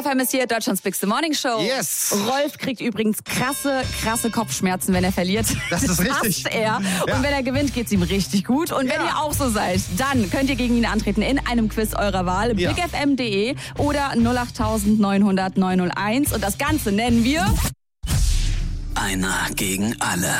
FM ist hier, Deutschlands Bigste Morning Show. Yes. Rolf kriegt übrigens krasse Kopfschmerzen, wenn er verliert. Das ist richtig. Hasst er. Ja. Und wenn er gewinnt, geht's ihm richtig gut. Und wenn ihr auch so seid, dann könnt ihr gegen ihn antreten in einem Quiz eurer Wahl. Ja. bigfm.de oder 08900 901. Und das Ganze nennen wir... Einer gegen alle.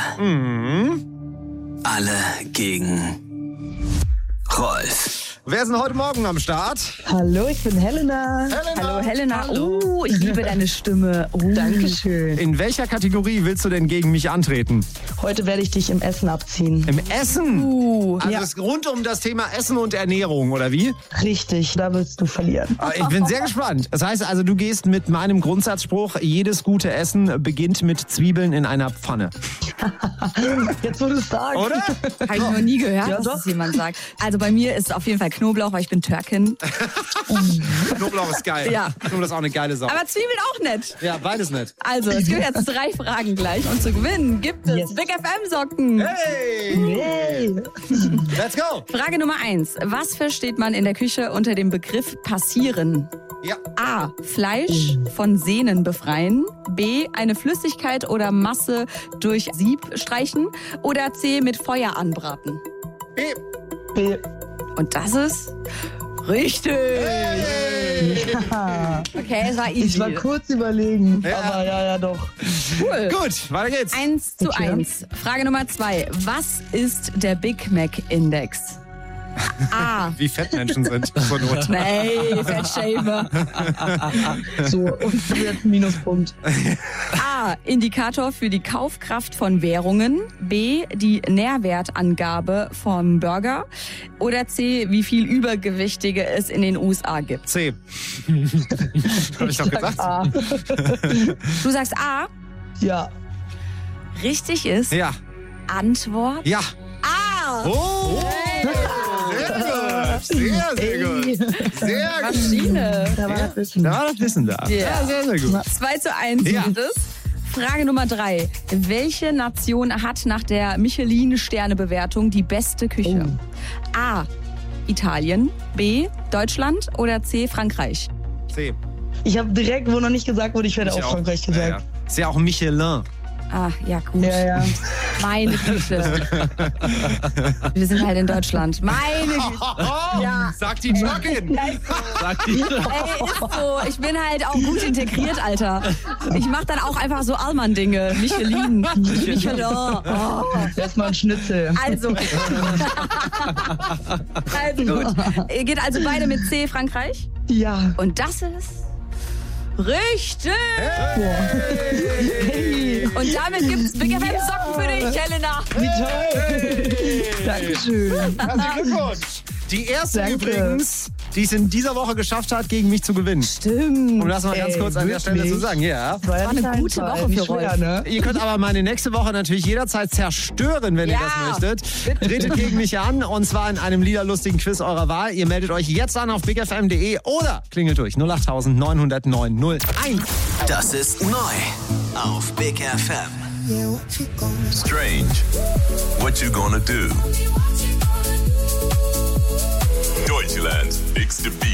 Alle gegen Rolf. Wer ist denn heute Morgen am Start? Hallo, ich bin Helena. Hallo Helena. Ich liebe deine Stimme. Dankeschön. In welcher Kategorie willst du denn gegen mich antreten? Heute werde ich dich im Essen abziehen. Im Essen? Also Ja. es ist rund um das Thema Essen und Ernährung, oder wie? Richtig, da willst du verlieren. Ich bin sehr gespannt. Das heißt also, du gehst mit meinem Grundsatzspruch, jedes gute Essen beginnt mit Zwiebeln in einer Pfanne. Jetzt, wo du es sagst. Oder? Habe ich noch nie gehört, Ja, dass doch. das jemand sagt. Also bei mir ist es auf jeden Fall Knoblauch, weil ich bin Türkin. Knoblauch ist geil. Ja. Knoblauch ist auch eine geile Sache. Aber Zwiebeln auch nett. Ja, beides nicht. Also, es gibt jetzt 3 Fragen gleich. Und zu gewinnen gibt es Yes. Big FM-Socken. Hey! Hey. Let's go! Frage Nummer 1. Was versteht man in der Küche unter dem Begriff passieren? Ja. A. Fleisch von Sehnen befreien. B. Eine Flüssigkeit oder Masse durch Sieb streichen. Oder C. Mit Feuer anbraten. B. B. Und das ist richtig. Ja. Okay, es war easy. Ich war kurz überlegen, Ja. aber ja, doch. Cool. Gut, weiter geht's. 1:1. Frage Nummer 2. Was ist der Big Mac Index? A. Wie fett Menschen sind. Zur Not. Nee, Fettschäme. So, und du jetzt Minuspunkt. A. Indikator für die Kaufkraft von Währungen. B. Die Nährwertangabe vom Burger. Oder C. Wie viel Übergewichtige es in den USA gibt. C. Hab ich doch gesagt. Ah, Du sagst A. ja. Richtig ist Ja. Antwort Ja. A. Oh! Sehr gut. Sehr gut. Sehr gut. Maschine. Da war das Wissen. Da war das Wissen da. Ja. Sehr, sehr gut. 2:1 Ja. steht es. Frage Nummer 3. Welche Nation hat nach der Michelin-Sterne-Bewertung die beste Küche? A. Italien, B. Deutschland oder C. Frankreich? C. Ich habe direkt, wo noch nicht gesagt wurde, ich werde Ich auch Frankreich Ja, ja. gesagt. Ist ja auch Michelin. Ah, ja gut. Ja. Meine Güte. Wir sind halt in Deutschland. Meine Güte. Ja. Sagt die Jogin. Sagt die Ey, ist so. Ich bin halt auch gut integriert, Alter. Ich mach dann auch einfach so Allmann-Dinge. Michelin. Michelin. Oh. Erstmal ein Schnitzel. Also gut. Ihr geht also beide mit C, Frankreich. Ja. Und das ist richtig. Hey. Und damit gibt's Big FM Socken für dich, Helena. Wie toll. Dankeschön. Herzlichen Glückwunsch. Die erste Danke. übrigens, die es in dieser Woche geschafft hat, gegen mich zu gewinnen. Stimmt. Um das mal ganz Ey, kurz an der Stelle wirklich? zu sagen. Ja. War eine nicht gute einfach, Woche nicht für schwer, Rolf. ne? Ihr könnt aber meine nächste Woche natürlich jederzeit zerstören, wenn ihr Ja. das möchtet. Tretet gegen mich an und zwar in einem liederlustigen Quiz eurer Wahl. Ihr meldet euch jetzt an auf bigfm.de oder klingelt durch 08900 901. Das ist neu auf Big FM. Strange. What you gonna do? Deutschlands Bigste Beat.